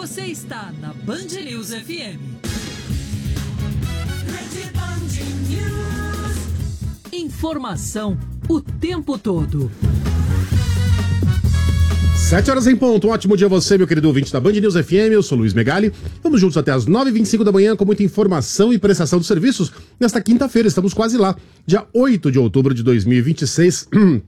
Você está na Band News FM. Informação o tempo todo. 7h em ponto, um ótimo dia a você, meu querido ouvinte da Band News FM, eu sou Luiz Megali. Vamos juntos até as 9h25 da manhã com muita informação e prestação de serviços. Nesta quinta-feira, estamos quase lá, dia 8 de outubro de 2026,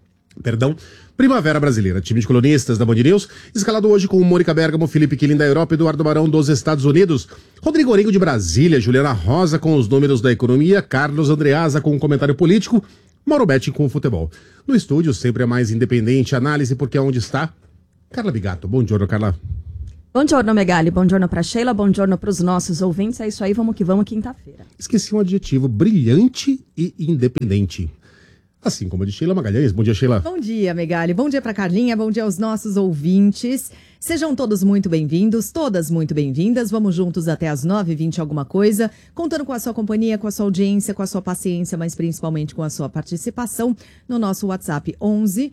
Primavera Brasileira. Time de colunistas da Band News, escalado hoje com Mônica Bergamo, Felipe Quilin da Europa, Eduardo Barão dos Estados Unidos, Rodrigo Orengo de Brasília, Juliana Rosa com os números da economia, Carlos Andreasa com o comentário político, Mauro Betti com o futebol. No estúdio, sempre a mais independente análise, porque é onde está Carla Bigato. Bom dia, Carla. Bom dia, Megali. Bom dia para Sheila. Bom dia para os nossos ouvintes. É isso aí, vamos que vamos, quinta-feira. Esqueci um adjetivo: brilhante e independente. Assim como a de Sheila Magalhães. Bom dia, Sheila. Bom dia, Megali. Bom dia para Carlinha. Bom dia aos nossos ouvintes. Sejam todos muito bem-vindos, todas muito bem-vindas. Vamos juntos até as 9h20 alguma coisa, contando com a sua companhia, com a sua audiência, com a sua paciência, mas principalmente com a sua participação no nosso WhatsApp 11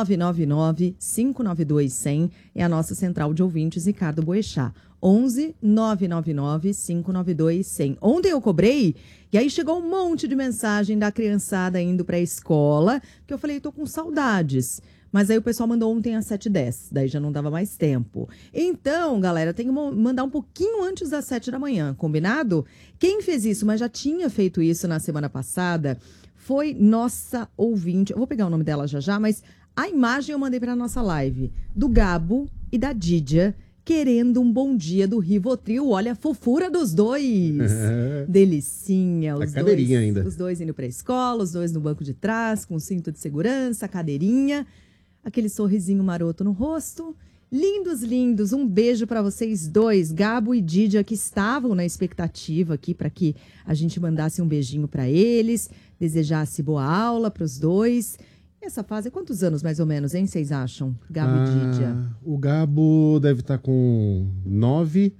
999 592 100. É a nossa central de ouvintes, Ricardo Boechat. 11 999 592 100. Ontem eu cobrei e aí chegou um monte de mensagem da criançada indo para a escola, que eu falei, tô com saudades. Mas aí o pessoal mandou ontem às 7h10, daí já não dava mais tempo. Então, galera, tem que mandar um pouquinho antes das 7 da manhã, combinado? Quem fez isso, mas já tinha feito isso na semana passada, foi nossa ouvinte. Eu vou pegar o nome dela já, mas a imagem eu mandei para nossa live, do Gabo e da Didia, querendo um bom dia do Rivotril. Olha a fofura dos dois. Delicinha. A cadeirinha ainda. Os dois indo pra escola, os dois no banco de trás, com cinto de segurança, cadeirinha. Aquele sorrisinho maroto no rosto. Lindos, lindos. Um beijo para vocês dois, Gabo e Didia, que estavam na expectativa aqui para que a gente mandasse um beijinho para eles, desejasse boa aula para os dois. Essa fase, quantos anos mais ou menos, hein, vocês acham? Gabo e Didia. O Gabo deve estar com 9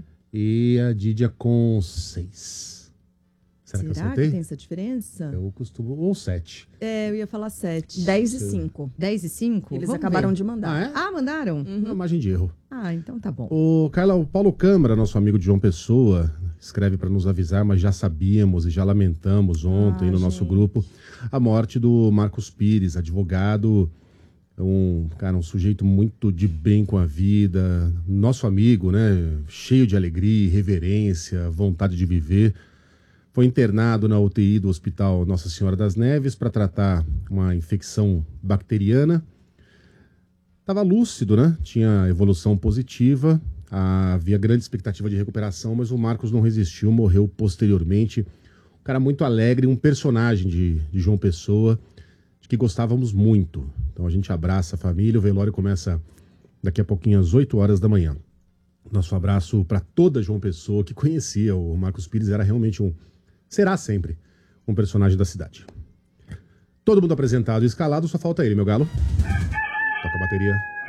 e a Didia com 6. Será que eu acertei? Que tem essa diferença? Eu costumo... Ou 7. Eu ia falar 7. 10 e 5. 10 e 5? Eles acabaram de mandar. Mandaram? Não é margem de erro. Então tá bom. Carla, o Paulo Câmara, nosso amigo de João Pessoa, escreve para nos avisar, mas já sabíamos e já lamentamos ontem no nosso grupo a morte do Marcos Pires, advogado, um sujeito muito de bem com a vida, nosso amigo, né, cheio de alegria, reverência, vontade de viver. Foi internado na UTI do Hospital Nossa Senhora das Neves para tratar uma infecção bacteriana. Estava lúcido, né? Tinha evolução positiva, havia grande expectativa de recuperação, mas o Marcos não resistiu, morreu posteriormente. Um cara muito alegre, um personagem de João Pessoa, de que gostávamos muito. Então a gente abraça a família, o velório começa daqui a pouquinho às 8 horas da manhã. Nosso abraço para toda João Pessoa que conhecia o Marcos Pires, era realmente será sempre um personagem da cidade. Todo mundo apresentado e escalado, só falta ele, meu galo. Toca a bateria.